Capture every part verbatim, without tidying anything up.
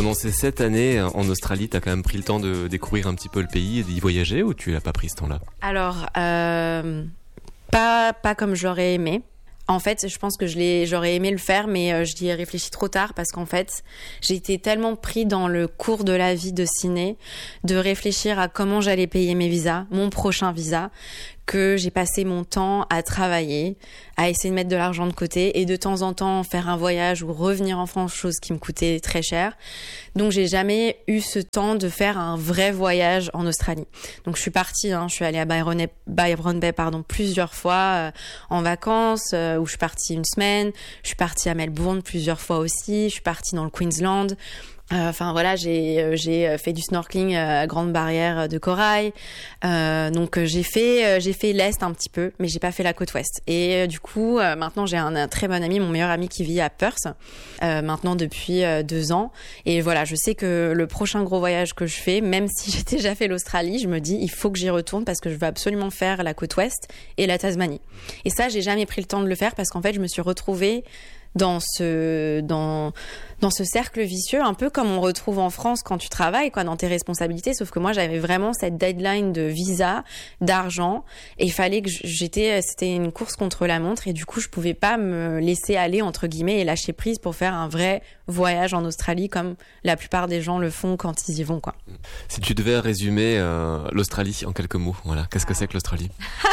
Pendant ces sept années en Australie, t'as quand même pris le temps de découvrir un petit peu le pays et d'y voyager, ou tu l'as pas pris ce temps-là? Alors, euh, pas, pas comme j'aurais aimé. En fait, je pense que je l'ai, j'aurais aimé le faire, mais euh, j'y ai réfléchi trop tard parce qu'en fait, j'ai été tellement pris dans le cours de la vie de ciné, de réfléchir à comment j'allais payer mes visas, mon prochain visa, que j'ai passé mon temps à travailler, à essayer de mettre de l'argent de côté et de temps en temps faire un voyage ou revenir en France, chose qui me coûtait très cher. Donc j'ai jamais eu ce temps de faire un vrai voyage en Australie. Donc je suis partie, hein, je suis allée à Byron, Byron Bay pardon, plusieurs fois euh, en vacances, euh, où je suis partie une semaine. Je suis partie à Melbourne plusieurs fois aussi. Je suis partie dans le Queensland. Enfin euh, voilà, j'ai euh, j'ai fait du snorkeling à Grande Barrière de Corail. Euh, donc j'ai fait euh, j'ai fait l'est un petit peu, mais j'ai pas fait la côte ouest. Et euh, du coup, euh, maintenant j'ai un, un très bon ami, mon meilleur ami qui vit à Perth, euh, maintenant depuis euh, deux ans. Et voilà, je sais que le prochain gros voyage que je fais, même si j'ai déjà fait l'Australie, je me dis il faut que j'y retourne parce que je veux absolument faire la côte ouest et la Tasmanie. Et ça, j'ai jamais pris le temps de le faire parce qu'en fait, je me suis retrouvée dans ce dans dans ce cercle vicieux, un peu comme on retrouve en France quand tu travailles, quoi, dans tes responsabilités. Sauf que moi, j'avais vraiment cette deadline de visa, d'argent, et il fallait que j'étais, c'était une course contre la montre, et du coup, je pouvais pas me laisser aller entre guillemets et lâcher prise pour faire un vrai voyage en Australie comme la plupart des gens le font quand ils y vont, quoi. Si tu devais résumer euh, l'Australie en quelques mots, voilà, qu'est-ce que c'est que l'Australie?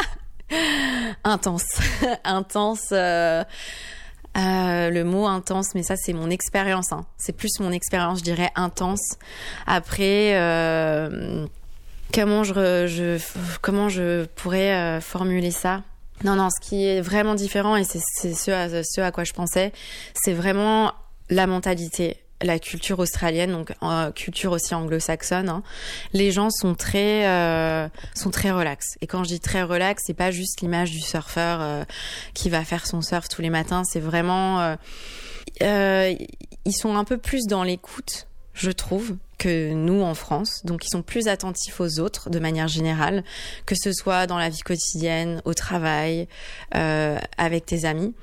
Intense, intense. Euh... Euh, le mot intense, mais ça c'est mon expérience, hein. C'est plus mon expérience, je dirais intense. Après, euh, comment je, je comment je pourrais euh, formuler ça? Non, non, ce qui est vraiment différent, et c'est, c'est ce, à, ce à quoi je pensais, c'est vraiment la mentalité, la culture australienne, donc euh, culture aussi anglo-saxonne, hein. Les gens sont très euh, sont très relax. Et quand je dis très relax, c'est pas juste l'image du surfeur euh, qui va faire son surf tous les matins. C'est vraiment euh, euh, ils sont un peu plus dans l'écoute, je trouve, que nous en France. Donc ils sont plus attentifs aux autres de manière générale, que ce soit dans la vie quotidienne, au travail, euh, avec tes amis.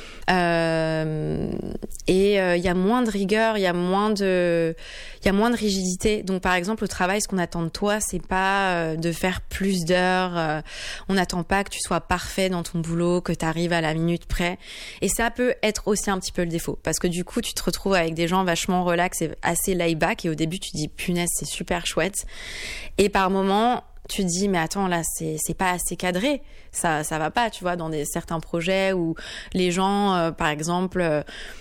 Euh, et il euh, y a moins de rigueur, il y a moins de, il y a moins de rigidité. Donc par exemple au travail, ce qu'on attend de toi, c'est pas euh, de faire plus d'heures. Euh, on n'attend pas que tu sois parfait dans ton boulot, que tu arrives à la minute près. Et ça peut être aussi un petit peu le défaut, parce que du coup tu te retrouves avec des gens vachement relax et assez laid back. Et au début tu te dis punaise, c'est super chouette. Et par moments tu te dis mais attends, là c'est c'est pas assez cadré, ça ça va pas, tu vois, dans des certains projets où les gens euh, par exemple euh,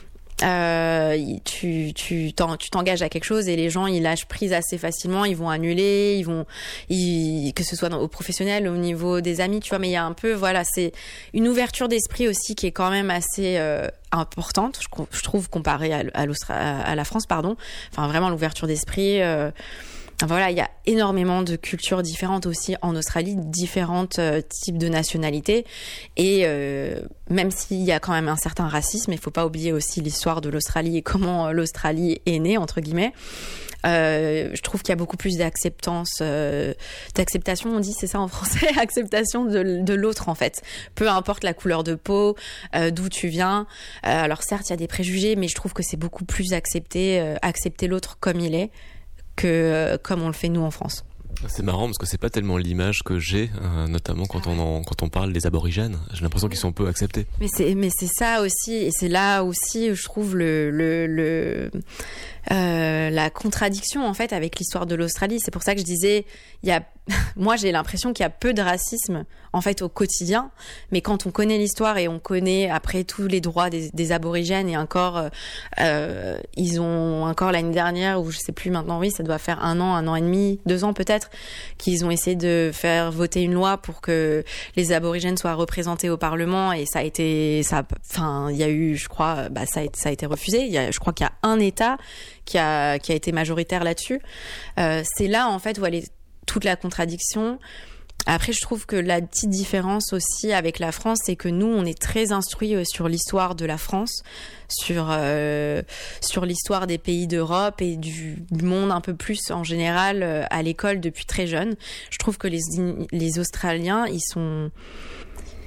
euh, tu tu t'en, tu t'engages à quelque chose et les gens ils lâchent prise assez facilement, ils vont annuler, ils vont ils, que ce soit dans, au professionnel, au niveau des amis, tu vois. Mais il y a un peu, voilà, c'est une ouverture d'esprit aussi qui est quand même assez euh, importante, je, je trouve, comparée à, à, à la France, pardon. Enfin vraiment l'ouverture d'esprit. Euh, Voilà, il y a énormément de cultures différentes aussi en Australie, différents euh, types de nationalités. Et euh, même s'il y a quand même un certain racisme, il faut pas oublier aussi l'histoire de l'Australie et comment l'Australie est née, entre guillemets. Euh, je trouve qu'il y a beaucoup plus d'acceptance, euh, d'acceptation, on dit, c'est ça en français, acceptation de, de l'autre en fait. Peu importe la couleur de peau, euh, d'où tu viens. Euh, alors certes, il y a des préjugés, mais je trouve que c'est beaucoup plus accepter, euh, accepter l'autre comme il est, que euh, comme on le fait nous en France. C'est marrant parce que c'est pas tellement l'image que j'ai, euh, notamment quand on en, quand on parle des aborigènes. J'ai l'impression qu'ils sont peu acceptés. Mais c'est mais c'est ça aussi, et c'est là aussi où je trouve le le le euh, la contradiction en fait avec l'histoire de l'Australie. C'est pour ça que je disais, il y a moi j'ai l'impression qu'il y a peu de racisme en fait au quotidien, mais quand on connaît l'histoire et on connaît après tous les droits des, des aborigènes, et encore euh, euh, ils ont encore l'année dernière, ou je sais plus maintenant, oui ça doit faire un an, un an et demi, deux ans peut-être, qu'ils ont essayé de faire voter une loi pour que les aborigènes soient représentés au Parlement, et ça a été ça enfin il y a eu je crois bah ça a été, ça a été refusé. Il y a, je crois qu'il y a un État qui a qui a été majoritaire là-dessus. Euh, c'est là en fait où elle est toute la contradiction. Après, je trouve que la petite différence aussi avec la France, c'est que nous, on est très instruits sur l'histoire de la France, sur euh, sur l'histoire des pays d'Europe et du monde un peu plus en général euh, à l'école depuis très jeune. Je trouve que les les Australiens, ils sont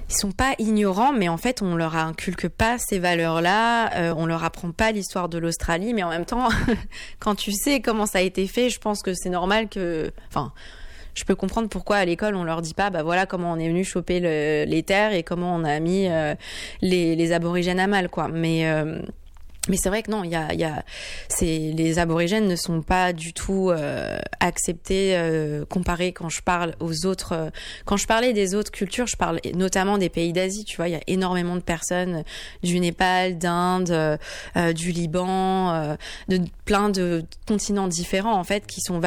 ils sont pas ignorants, mais en fait, on leur inculque pas ces valeurs-là, euh, on leur apprend pas l'histoire de l'Australie, mais en même temps, quand tu sais comment ça a été fait, je pense que c'est normal que, enfin, je peux comprendre pourquoi à l'école on leur dit pas, bah voilà comment on est venu choper le, les terres et comment on a mis euh, les, les aborigènes à mal, quoi. Mais euh, Mais c'est vrai que non, il y a, il y a, c'est, les aborigènes ne sont pas du tout euh, acceptés, euh, comparés quand je parle aux autres. Euh, quand je parlais des autres cultures, je parle notamment des pays d'Asie. Tu vois, il y a énormément de personnes du Népal, d'Inde, euh, euh, du Liban, euh, de plein de continents différents en fait, qui sont